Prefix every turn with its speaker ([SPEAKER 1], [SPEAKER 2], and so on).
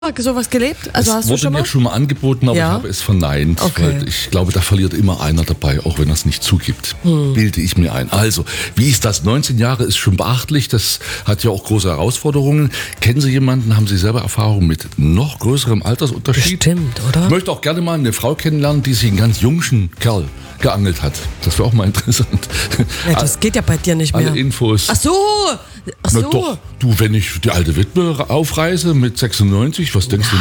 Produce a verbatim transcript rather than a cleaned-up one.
[SPEAKER 1] sowas gelebt? Also
[SPEAKER 2] Es
[SPEAKER 1] hast du
[SPEAKER 2] wurde
[SPEAKER 1] schon
[SPEAKER 2] mir
[SPEAKER 1] mal?
[SPEAKER 2] schon mal angeboten, aber
[SPEAKER 1] Ja?
[SPEAKER 2] ich habe es verneint.
[SPEAKER 1] Okay.
[SPEAKER 2] Weil ich glaube, da verliert immer einer dabei, auch wenn er es nicht zugibt.
[SPEAKER 1] Hm.
[SPEAKER 2] Bilde ich mir ein. Also, wie ist das? neunzehn Jahre ist schon beachtlich. Das hat ja auch große Herausforderungen. Kennen Sie jemanden, haben Sie selber Erfahrung mit noch größerem Altersunterschied?
[SPEAKER 1] Bestimmt, oder?
[SPEAKER 2] Ich möchte auch gerne mal eine Frau kennenlernen, die sich einen ganz jungen Kerl geangelt hat. Das wäre auch mal interessant.
[SPEAKER 1] Ja, das geht ja bei dir nicht mehr.
[SPEAKER 2] Alle Infos.
[SPEAKER 1] Ach so! Ach
[SPEAKER 2] Na
[SPEAKER 1] so!
[SPEAKER 2] doch, du, wenn ich die alte Witwe aufreise mit sechsundneunzig, was denkst du?